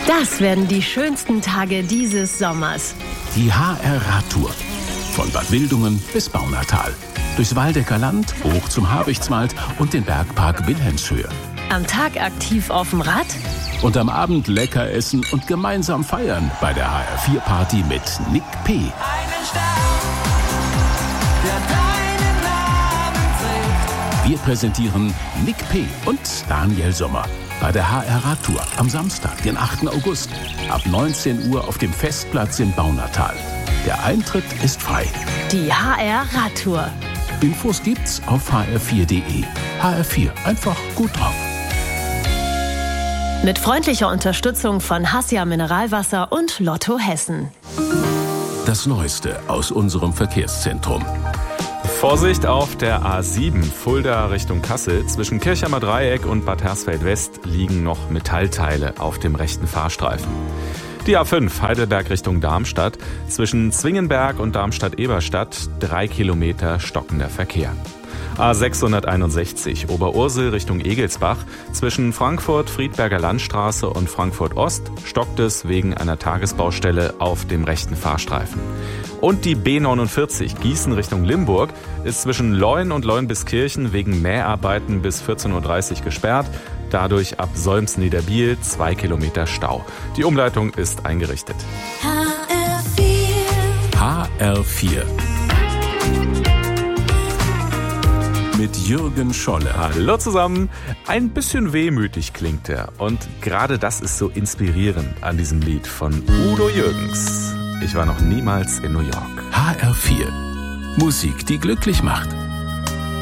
Das werden die schönsten Tage dieses Sommers. Die HR-Radtour. Von Bad Wildungen bis Baunatal. Durchs Waldecker Land, hoch zum Habichtswald und den Bergpark Wilhelmshöhe. Am Tag aktiv auf dem Rad. Und am Abend lecker essen und gemeinsam feiern bei der HR4-Party mit Nick P. Einen Stern, der deinen Namen trägt. Wir präsentieren Nick P. und Daniel Sommer bei der HR-Radtour am Samstag, den 8. August, ab 19 Uhr auf dem Festplatz in Baunatal. Der Eintritt ist frei. Die HR-Radtour. Infos gibt's auf hr4.de. HR4, einfach gut drauf. Mit freundlicher Unterstützung von Hassia Mineralwasser und Lotto Hessen. Das Neueste aus unserem Verkehrszentrum. Vorsicht auf der A7 Fulda Richtung Kassel. Zwischen Kirchheimer Dreieck und Bad Hersfeld West liegen noch Metallteile auf dem rechten Fahrstreifen. Die A5 Heidelberg Richtung Darmstadt. Zwischen Zwingenberg und Darmstadt-Eberstadt 3 Kilometer stockender Verkehr. A661 Oberursel Richtung Egelsbach. Zwischen Frankfurt-Friedberger Landstraße und Frankfurt-Ost stockt es wegen einer Tagesbaustelle auf dem rechten Fahrstreifen. Und die B49 Gießen Richtung Limburg ist zwischen Leun und Leun-Biskirchen wegen Mäharbeiten bis 14.30 Uhr gesperrt. Dadurch ab Solms-Niederbiel 2 Kilometer Stau. Die Umleitung ist eingerichtet. HR4 mit Jürgen Scholle. Hallo zusammen. Ein bisschen wehmütig klingt er. Und gerade das ist so inspirierend an diesem Lied von Udo Jürgens. Ich war noch niemals in New York. HR4. Musik, die glücklich macht.